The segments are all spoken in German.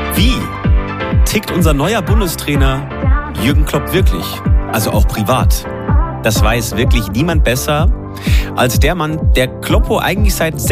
Wie tickt unser neuer Bundestrainer Jürgen Klopp wirklich? Also auch privat. Das weiß wirklich niemand besser als der Mann, der Kloppo eigentlich seit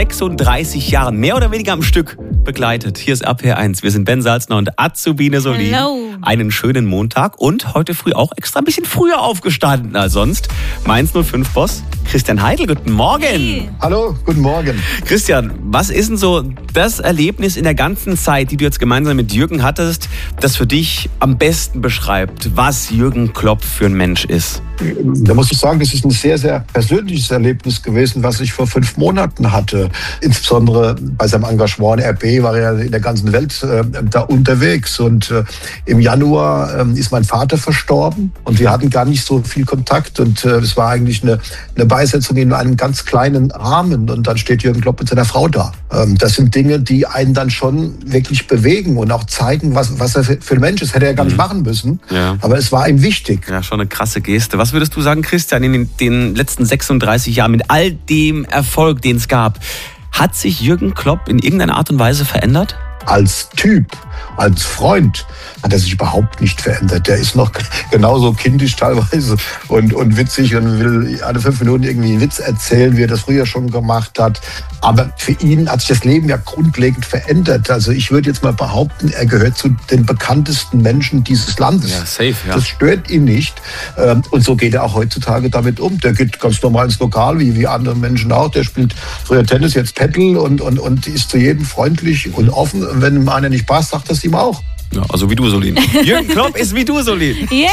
36 Jahren mehr oder weniger am Stück begleitet. Hier ist RPR1. Wir sind Ben Salzner und Azubine Solin. Hello. Einen schönen Montag und heute früh auch extra ein bisschen früher aufgestanden als sonst. Mainz 05-Boss Christian Heidel, guten Morgen. Hey. Hallo, guten Morgen. Christian, was ist denn so das Erlebnis in der ganzen Zeit, die du jetzt gemeinsam mit Jürgen hattest, das für dich am besten beschreibt, was Jürgen Klopp für ein Mensch ist? Da muss ich sagen, das ist ein sehr, sehr persönliches Erlebnis gewesen, was ich vor 5 Monaten hatte. Insbesondere bei seinem Engagement in RB war er in der ganzen Welt da unterwegs. Und im Januar ist mein Vater verstorben und wir hatten gar nicht so viel Kontakt. Und es war eigentlich eine Beisetzung in einem ganz kleinen Rahmen. Und dann steht Jürgen Klopp mit seiner Frau da. Das sind Dinge, die einen dann schon wirklich bewegen und auch zeigen, was er für ein Mensch ist. Hätte er gar nicht machen müssen. Ja. Aber es war ihm wichtig. Ja, schon eine krasse Geste. Was würdest du sagen, Christian, in den letzten 36 Jahren mit all dem Erfolg, den es gab, hat sich Jürgen Klopp in irgendeiner Art und Weise verändert? Als Typ, als Freund hat er sich überhaupt nicht verändert. Der ist noch genauso kindisch teilweise und witzig und will alle 5 Minuten irgendwie einen Witz erzählen, wie er das früher schon gemacht hat. Aber für ihn hat sich das Leben ja grundlegend verändert. Also ich würde jetzt mal behaupten, er gehört zu den bekanntesten Menschen dieses Landes. Ja, safe, ja. Das stört ihn nicht. Und so geht er auch heutzutage damit um. Der geht ganz normal ins Lokal, wie andere Menschen auch. Der spielt früher Tennis, jetzt Paddle und ist zu jedem freundlich und offen. Und wenn ihm einer nicht passt, sagt das ihm auch. Ja, also wie du, Solin. Jürgen Klopp ist wie du, Solin. Yay!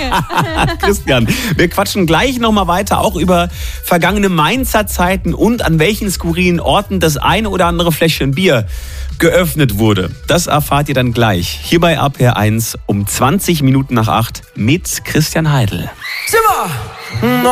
Christian, wir quatschen gleich nochmal weiter, auch über vergangene Mainzer Zeiten und an welchen skurrilen Orten das eine oder andere Fläschchen Bier geöffnet wurde. Das erfahrt ihr dann gleich. Hier bei RPR1 um 20 Minuten nach 8 mit Christian Heidel. Zimmer!